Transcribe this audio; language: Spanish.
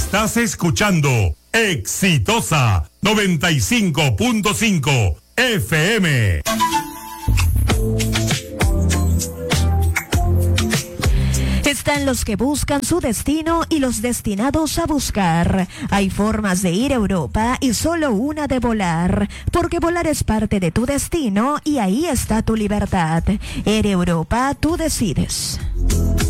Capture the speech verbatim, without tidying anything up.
Estás escuchando Exitosa noventa y cinco punto cinco F M. Están los que buscan su destino y los destinados a buscar. Hay formas de ir a Europa y solo una de volar, porque volar es parte de tu destino y ahí está tu libertad. Air Europa, tú decides.